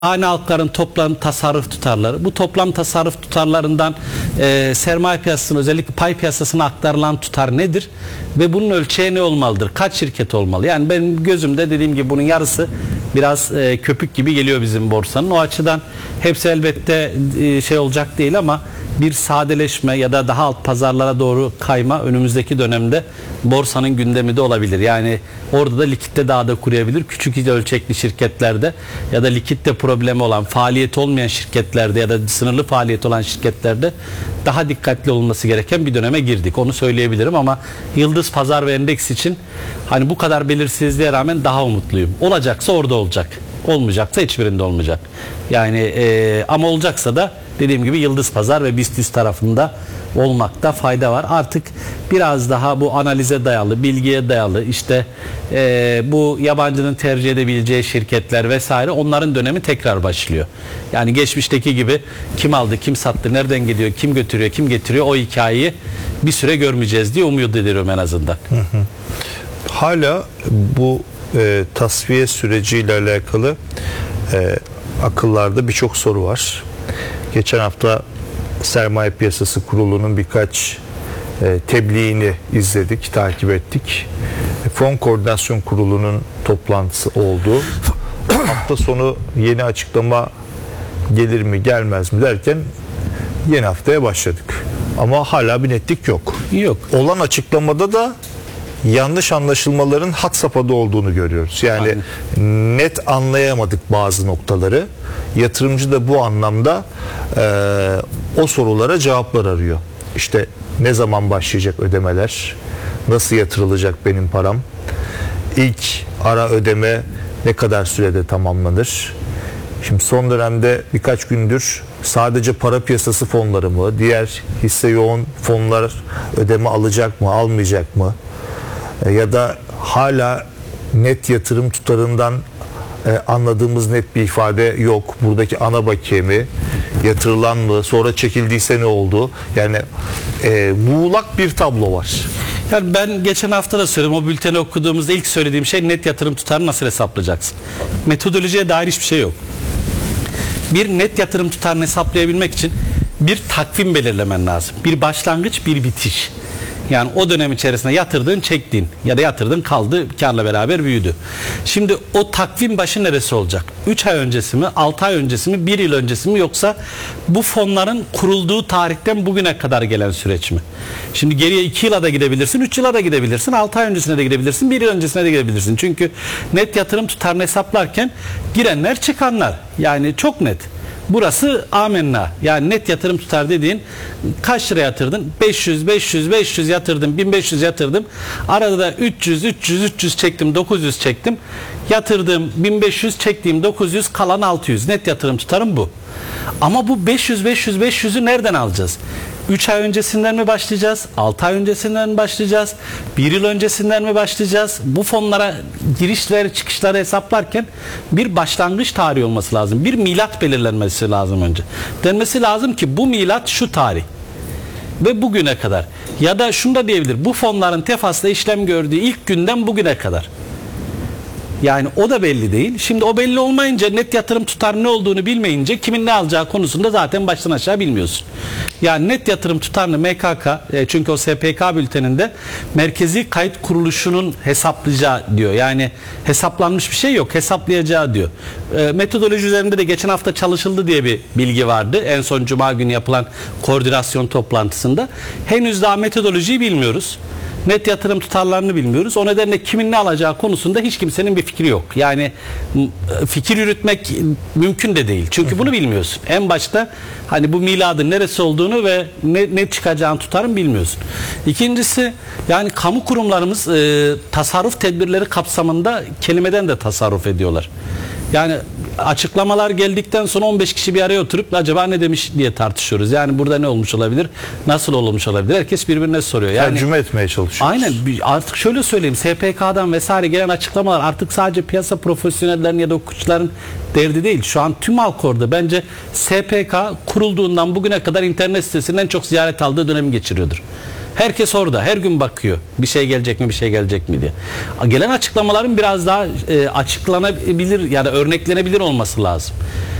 hane halkların toplam tasarruf tutarları, bu toplam tasarruf tutarlarından sermaye piyasasına, özellikle pay piyasasına aktarılan tutar nedir ve bunun ölçeği ne olmalıdır? Kaç şirket olmalı? Yani benim gözümde dediğim gibi bunun yarısı biraz köpük gibi geliyor bizim borsanın. O açıdan hepsi elbette şey olacak değil ama bir sadeleşme ya da daha alt pazarlara doğru kayma önümüzdeki dönemde borsanın gündemi de olabilir. Yani orada da likitte daha da kuruyabilir. Küçük ölçekli şirketlerde ya da likitte problemi olan, faaliyet olmayan şirketlerde ya da sınırlı faaliyet olan şirketlerde daha dikkatli olunması gereken bir döneme girdik. Onu söyleyebilirim ama yıldız pazar ve endeks için hani bu kadar belirsizliğe rağmen daha umutluyum. Olacaksa orada olacak. Olmayacaksa hiçbirinde olmayacak. Yani ama olacaksa da dediğim gibi yıldız pazar ve BIST tarafında olmakta fayda var. Artık biraz daha bu analize dayalı, bilgiye dayalı, işte bu yabancının tercih edebileceği şirketler vesaire, onların dönemi tekrar başlıyor. Yani geçmişteki gibi kim aldı, kim sattı, nereden gidiyor, kim götürüyor, kim getiriyor, o hikayeyi bir süre görmeyeceğiz diye umut ediyorum en azından. Hala bu tasfiye süreciyle alakalı akıllarda birçok soru var. Geçen hafta Sermaye Piyasası Kurulu'nun birkaç tebliğini izledik, takip ettik. Fon Koordinasyon Kurulu'nun toplantısı oldu. Hafta sonu yeni açıklama gelir mi gelmez mi derken yeni haftaya başladık. Ama hala bir netlik yok. Yok. Olan açıklamada da yanlış anlaşılmaların had safhada olduğunu görüyoruz. Yani aynen, net anlayamadık bazı noktaları. Yatırımcı da bu anlamda o sorulara cevaplar arıyor. İşte ne zaman başlayacak ödemeler? Nasıl yatırılacak benim param? İlk ara ödeme ne kadar sürede tamamlanır? Şimdi son dönemde birkaç gündür sadece para piyasası fonları mı, diğer hisse yoğun fonlar ödeme alacak mı, almayacak mı? Ya da hala net yatırım tutarından anladığımız net bir ifade yok. Buradaki ana bakiye mi, yatırılan mı, sonra çekildiyse ne oldu? Yani muğlak bir tablo var. Yani ben geçen hafta da söyledim, o bülteni okuduğumuzda ilk söylediğim şey net yatırım tutarını nasıl hesaplayacaksın? Metodolojiye dair hiçbir şey yok. Bir net yatırım tutarını hesaplayabilmek için bir takvim belirlemen lazım. Bir başlangıç, bir bitiş. Yani o dönem içerisinde yatırdığın, çektiğin ya da yatırdığın kaldı, karla beraber büyüdü. Şimdi o takvim başı neresi olacak? 3 ay öncesi mi, 6 ay öncesi mi, 1 yıl öncesi mi, yoksa bu fonların kurulduğu tarihten bugüne kadar gelen süreç mi? Şimdi geriye 2 yıla da gidebilirsin, 3 yıla da gidebilirsin, 6 ay öncesine de gidebilirsin, 1 yıl öncesine de gidebilirsin. Çünkü net yatırım tutarını hesaplarken girenler çıkanlar, yani çok net. Burası amenna. Yani net yatırım tutar dediğin, kaç lira yatırdın? 500 yatırdım, 1500 yatırdım. Arada da 300 çektim, 900 çektim. Yatırdığım 1500, çektiğim 900, kalan 600. Net yatırım tutarım bu. Ama bu 500'ü nereden alacağız? 3 ay öncesinden mi başlayacağız? 6 ay öncesinden mi başlayacağız? 1 yıl öncesinden mi başlayacağız? Bu fonlara girişleri çıkışları hesaplarken bir başlangıç tarihi olması lazım. Bir milat belirlenmesi lazım önce. Denmesi lazım ki bu milat şu tarih ve bugüne kadar. Ya da şunu da diyebilir: bu fonların Tefas'ta işlem gördüğü ilk günden bugüne kadar. Yani o da belli değil. Şimdi o belli olmayınca, net yatırım tutar ne olduğunu bilmeyince kimin ne alacağı konusunda zaten baştan aşağı bilmiyorsun. Yani net yatırım tutarını MKK, çünkü o SPK bülteninde Merkezi Kayıt Kuruluşu'nun hesaplayacağı diyor. Yani hesaplanmış bir şey yok, hesaplayacağı diyor. Metodoloji üzerinde de geçen hafta çalışıldı diye bir bilgi vardı. En son Cuma günü yapılan koordinasyon toplantısında. Henüz daha metodolojiyi bilmiyoruz. Net yatırım tutarlarını bilmiyoruz. O nedenle kimin ne alacağı konusunda hiç kimsenin bir fikri yok. Yani fikir yürütmek mümkün de değil. Çünkü bunu bilmiyorsun. En başta hani bu miladın neresi olduğunu ve ne çıkacağını tutarım bilmiyorsun. İkincisi, yani kamu kurumlarımız tasarruf tedbirleri kapsamında kelimeden de tasarruf ediyorlar. Yani açıklamalar geldikten sonra 15 kişi bir araya oturup acaba ne demiş diye tartışıyoruz. Yani burada ne olmuş olabilir, nasıl olmuş olabilir? Herkes birbirine soruyor. Yani tercüme etmeye çalışıyoruz. Aynen. Artık şöyle söyleyeyim, SPK'dan vesaire gelen açıklamalar artık sadece piyasa profesyonellerinin ya da hukukçuların derdi değil. Şu an tüm halk orada. Bence SPK kurulduğundan bugüne kadar internet sitesinin en çok ziyaret aldığı dönemi geçiriyordur. Herkes orada. Her gün bakıyor. Bir şey gelecek mi, bir şey gelecek mi diye. Gelen açıklamaların biraz daha açıklanabilir, yani örneklenebilir olması lazım.